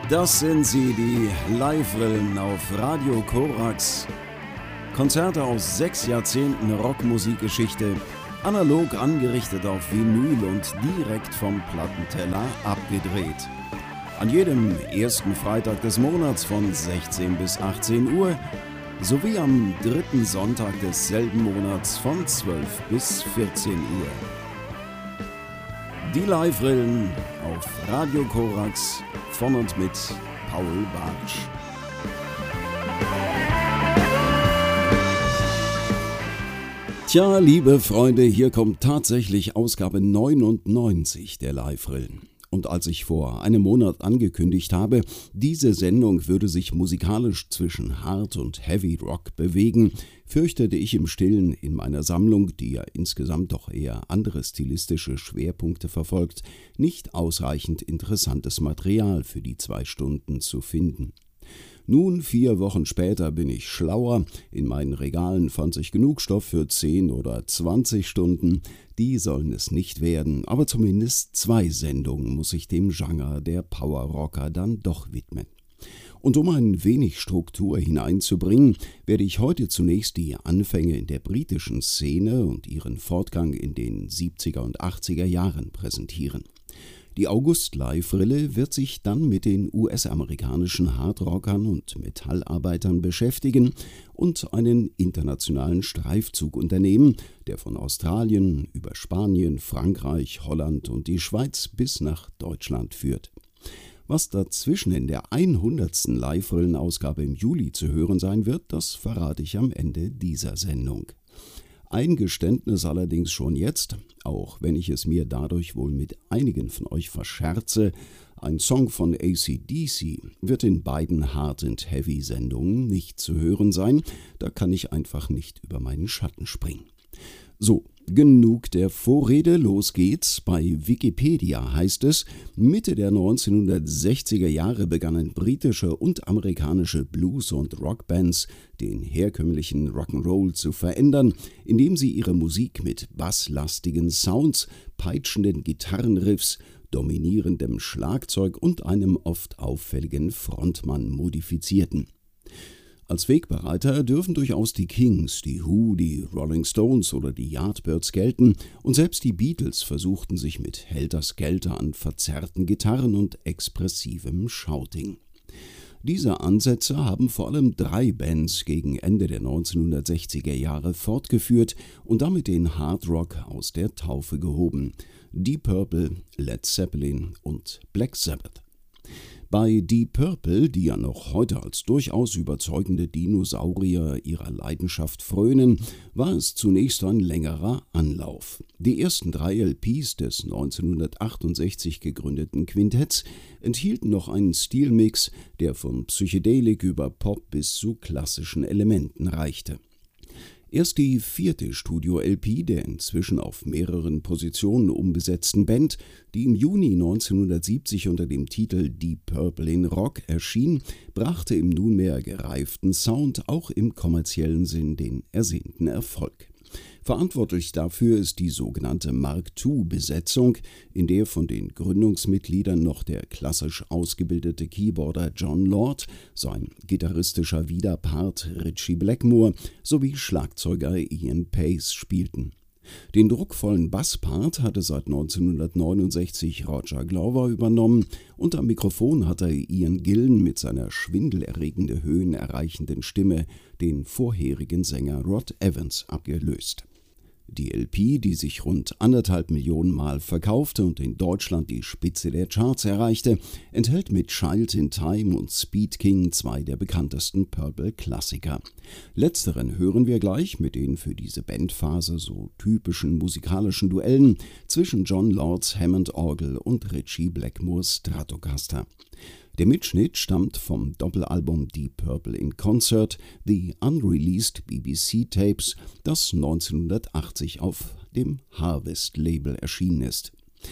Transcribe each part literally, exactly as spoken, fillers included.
Das sind sie, die Live-Rillen auf Radio Korax. Konzerte aus sechs Jahrzehnten Rockmusikgeschichte, analog angerichtet auf Vinyl und direkt vom Plattenteller abgedreht. An jedem ersten Freitag des Monats von sechzehn bis achtzehn Uhr sowie am dritten Sonntag desselben Monats von zwölf bis vierzehn Uhr. Die Live-Rillen auf Radio Korax von und mit Paul Bartsch. Tja, liebe Freunde, hier kommt tatsächlich Ausgabe neunundneunzig der Live-Rillen. Und als ich vor einem Monat angekündigt habe, diese Sendung würde sich musikalisch zwischen Hard und Heavy Rock bewegen, fürchtete ich im Stillen in meiner Sammlung, die ja insgesamt doch eher andere stilistische Schwerpunkte verfolgt, nicht ausreichend interessantes Material für die zwei Stunden zu finden. Nun, vier Wochen später, bin ich schlauer. In meinen Regalen fand sich genug Stoff für zehn oder zwanzig Stunden. Die sollen es nicht werden, aber zumindest zwei Sendungen muss ich dem Genre der Powerrocker dann doch widmen. Und um ein wenig Struktur hineinzubringen, werde ich heute zunächst die Anfänge in der britischen Szene und ihren Fortgang in den siebziger und achtziger Jahren präsentieren. Die August-Live-Rille wird sich dann mit den U S-amerikanischen Hardrockern und Metallarbeitern beschäftigen und einen internationalen Streifzug unternehmen, der von Australien über Spanien, Frankreich, Holland und die Schweiz bis nach Deutschland führt. Was dazwischen in der hundertsten Live-Rillen-Ausgabe im Juli zu hören sein wird, das verrate ich am Ende dieser Sendung. Ein Geständnis allerdings schon jetzt, auch wenn ich es mir dadurch wohl mit einigen von euch verscherze, ein Song von A C D C wird in beiden Hard- und Heavy-Sendungen nicht zu hören sein, da kann ich einfach nicht über meinen Schatten springen. So, genug der Vorrede, los geht's. Bei Wikipedia heißt es, Mitte der neunzehnhundertsechziger Jahre begannen britische und amerikanische Blues- und Rockbands den herkömmlichen Rock'n'Roll zu verändern, indem sie ihre Musik mit basslastigen Sounds, peitschenden Gitarrenriffs, dominierendem Schlagzeug und einem oft auffälligen Frontmann modifizierten. Als Wegbereiter dürfen durchaus die Kings, die Who, die Rolling Stones oder die Yardbirds gelten und selbst die Beatles versuchten sich mit Helter-Skelter an verzerrten Gitarren und expressivem Shouting. Diese Ansätze haben vor allem drei Bands gegen Ende der neunzehnhundertsechziger Jahre fortgeführt und damit den Hard Rock aus der Taufe gehoben: Deep Purple, Led Zeppelin und Black Sabbath. Bei Deep Purple, die ja noch heute als durchaus überzeugende Dinosaurier ihrer Leidenschaft frönen, war es zunächst ein längerer Anlauf. Die ersten drei L Ps des neunzehnhundertachtundsechzig gegründeten Quintetts enthielten noch einen Stilmix, der von Psychedelik über Pop bis zu klassischen Elementen reichte. Erst die vierte Studio-L P der inzwischen auf mehreren Positionen umbesetzten Band, die im Juni neunzehnhundertsiebzig unter dem Titel Deep Purple in Rock erschien, brachte im nunmehr gereiften Sound auch im kommerziellen Sinn den ersehnten Erfolg. Verantwortlich dafür ist die sogenannte Mark zwei Besetzung, in der von den Gründungsmitgliedern noch der klassisch ausgebildete Keyboarder Jon Lord, sein gitarristischer Widerpart Ritchie Blackmore sowie Schlagzeuger Ian Paice spielten. Den druckvollen Basspart hatte seit neunzehnhundertneunundsechzig Roger Glover übernommen und am Mikrofon hatte Ian Gillan mit seiner schwindelerregende Höhen erreichenden Stimme den vorherigen Sänger Rod Evans abgelöst. Die L P, die sich rund anderthalb Millionen Mal verkaufte und in Deutschland die Spitze der Charts erreichte, enthält mit Child in Time und Speed King zwei der bekanntesten Purple-Klassiker. Letzteren hören wir gleich mit den für diese Bandphase so typischen musikalischen Duellen zwischen Jon Lords Hammond-Orgel und Ritchie Blackmores Stratocaster. Der Mitschnitt stammt vom Doppelalbum Deep Purple in Concert, The Unreleased B B C Tapes, das neunzehnhundertachtzig auf dem Harvest-Label erschienen ist.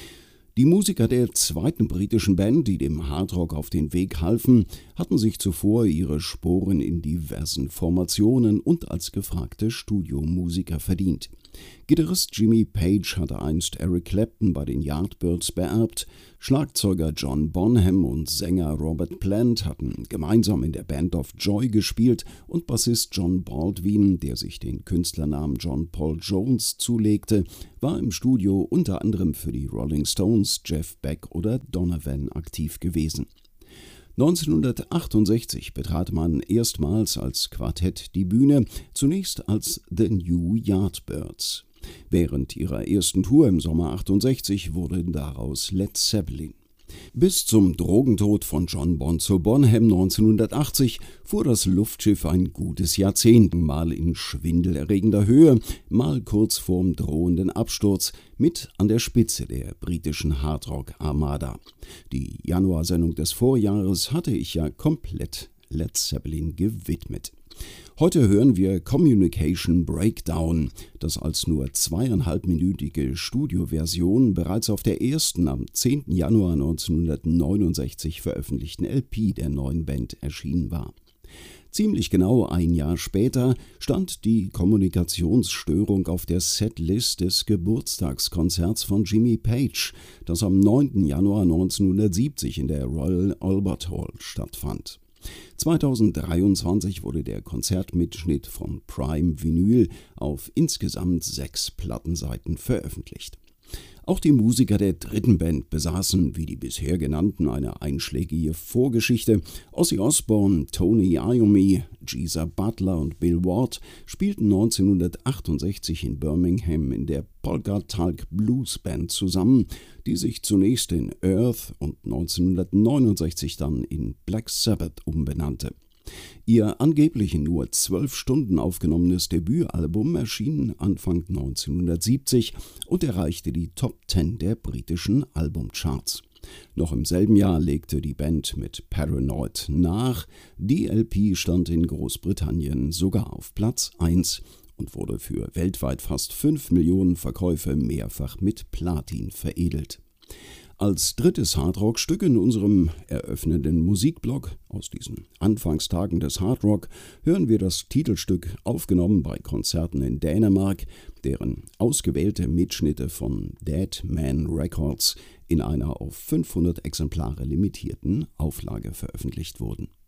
Die Musiker der zweiten britischen Band, die dem Hardrock auf den Weg halfen, hatten sich zuvor ihre Sporen in diversen Formationen und als gefragte Studiomusiker verdient. Gitarrist Jimmy Page hatte einst Eric Clapton bei den Yardbirds beerbt, Schlagzeuger John Bonham und Sänger Robert Plant hatten gemeinsam in der Band of Joy gespielt und Bassist John Baldwin, der sich den Künstlernamen John Paul Jones zulegte, war im Studio unter anderem für die Rolling Stones, Jeff Beck oder Donovan aktiv gewesen. neunzehnhundertachtundsechzig betrat man erstmals als Quartett die Bühne, zunächst als The New Yardbirds. Während ihrer ersten Tour im Sommer achtundsechzig wurde daraus Led Zeppelin. Bis zum Drogentod von John Bonzo Bonham neunzehnhundertachtzig fuhr das Luftschiff ein gutes Jahrzehnt, mal in schwindelerregender Höhe, mal kurz vorm drohenden Absturz, mit an der Spitze der britischen Hardrock-Armada. Die Januarsendung des Vorjahres hatte ich ja komplett Led Zeppelin gewidmet. Heute hören wir Communication Breakdown, das als nur zweieinhalbminütige Studioversion bereits auf der ersten am zehnten Januar neunzehnhundertneunundsechzig veröffentlichten L P der neuen Band erschienen war. Ziemlich genau ein Jahr später stand die Kommunikationsstörung auf der Setlist des Geburtstagskonzerts von Jimmy Page, das am neunten Januar neunzehnhundertsiebzig in der Royal Albert Hall stattfand. zweitausenddreiundzwanzig wurde der Konzertmitschnitt von Prime Vinyl auf insgesamt sechs Plattenseiten veröffentlicht. Auch die Musiker der dritten Band besaßen, wie die bisher genannten, eine einschlägige Vorgeschichte. Ozzy Osbourne, Tony Iommi, Geezer Butler und Bill Ward spielten neunzehnhundertachtundsechzig in Birmingham in der Polka Tulk Blues Band zusammen, die sich zunächst in Earth und neunzehnhundertneunundsechzig dann in Black Sabbath umbenannte. Ihr angeblich in nur zwölf Stunden aufgenommenes Debütalbum erschien Anfang neunzehnhundertsiebzig und erreichte die Top zehn der britischen Albumcharts. Noch im selben Jahr legte die Band mit Paranoid nach. Die L P stand in Großbritannien sogar auf Platz eins und wurde für weltweit fast fünf Millionen Verkäufe mehrfach mit Platin veredelt. Als drittes Hardrock-Stück in unserem eröffnenden Musikblog aus diesen Anfangstagen des Hardrock hören wir das Titelstück, aufgenommen bei Konzerten in Dänemark, deren ausgewählte Mitschnitte von Dead Man Records in einer auf fünfhundert Exemplare limitierten Auflage veröffentlicht wurden.